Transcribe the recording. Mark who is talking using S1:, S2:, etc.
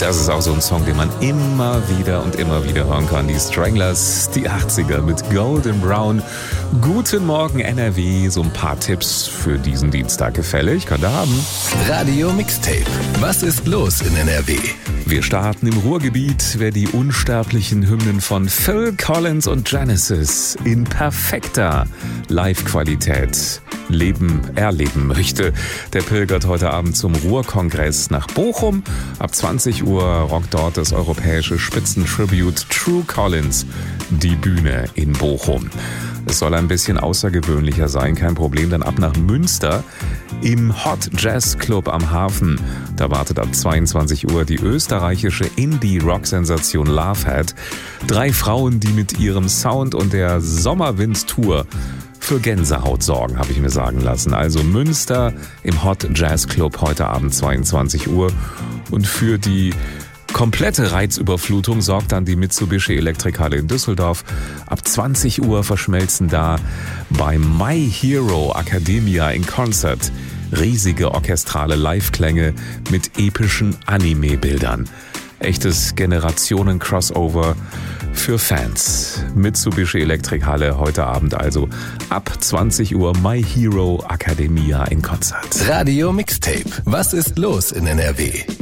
S1: Das ist auch so ein Song, den man immer wieder hören kann. Die Stranglers, die 80er mit Golden Brown. Guten Morgen NRW, so ein paar Tipps für diesen Dienstag gefällig. Könnt ihr haben.
S2: Radio Mixtape. Was ist los in NRW?
S1: Wir starten im Ruhrgebiet. Wer die unsterblichen Hymnen von Phil Collins und Genesis in perfekter Live-Qualität erleben möchte, der pilgert heute Abend zum Ruhrkongress nach Bochum. Ab 20 Uhr rockt dort das europäische Spitzentribute True Collins die Bühne in Bochum. Es soll ein bisschen außergewöhnlicher sein, kein Problem. Dann ab nach Münster im Hot Jazz Club am Hafen. Da wartet ab 22 Uhr die österreichische Indie-Rock-Sensation Lovehead. 3 Frauen, die mit ihrem Sound und der Sommerwind-Tour für Gänsehaut sorgen, habe ich mir sagen lassen. Also Münster im Hot Jazz Club heute Abend 22 Uhr. Und für die komplette Reizüberflutung sorgt dann die Mitsubishi Elektrikhalle in Düsseldorf. Ab 20 Uhr verschmelzen da bei My Hero Academia in Concert riesige orchestrale Live-Klänge mit epischen Anime-Bildern. Echtes Generationen-Crossover für Fans. Mitsubishi Elektrikhalle heute Abend also ab 20 Uhr My Hero Academia in Konzert.
S2: Radio Mixtape. Was ist los in NRW?